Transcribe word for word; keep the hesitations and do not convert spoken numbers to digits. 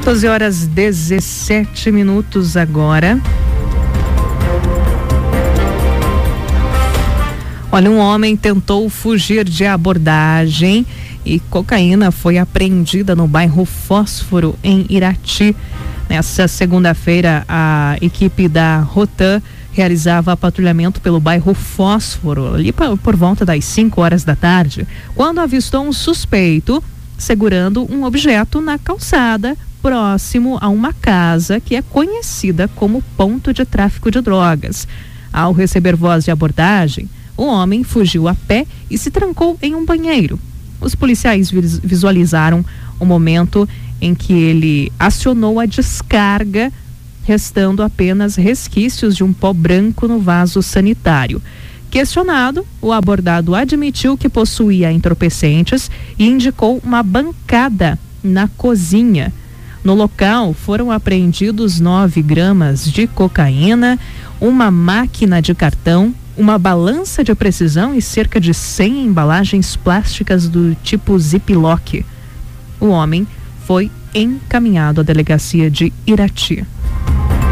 doze horas dezessete minutos agora. Olha, um homem tentou fugir de abordagem e cocaína foi apreendida no bairro Fósforo, em Irati. Nessa segunda-feira, a equipe da Rotan realizava patrulhamento pelo bairro Fósforo, ali por volta das cinco horas da tarde, quando avistou um suspeito segurando um objeto na calçada, próximo a uma casa que é conhecida como ponto de tráfico de drogas. Ao receber voz de abordagem, o homem fugiu a pé e se trancou em um banheiro. Os policiais visualizaram o momento em que ele acionou a descarga, restando apenas resquícios de um pó branco no vaso sanitário. Questionado, o abordado admitiu que possuía entorpecentes e indicou uma bancada na cozinha. No local foram apreendidos nove gramas de cocaína, uma máquina de cartão, uma balança de precisão e cerca de cem embalagens plásticas do tipo Ziploc. O homem foi encaminhado à delegacia de Irati.